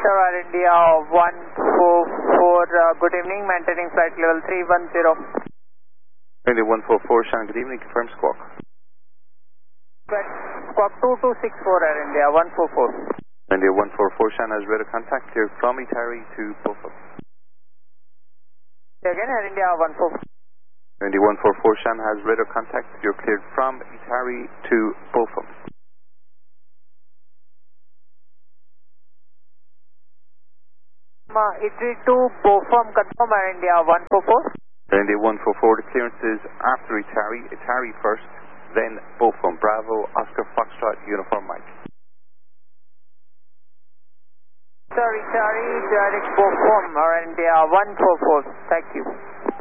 Sir, Air India 144, good evening, maintaining flight level 310. India 144, Shan, good evening, confirm squawk. Squawk 2264, Air India 144. India 144, Shan has radar contact clear from Itari to Beaufort. Again, Air India 144. India 144, Shan has radar contact, you're cleared from Itari to Beaufort. Itari to Beaufort, confirm Air India 144. India 144, the clearance is after Itari first, then Beaufort. Bravo, Oscar Foxtrot, Uniform Mike. Sir, Itari direct Beaufort, Air India 144. Thank you.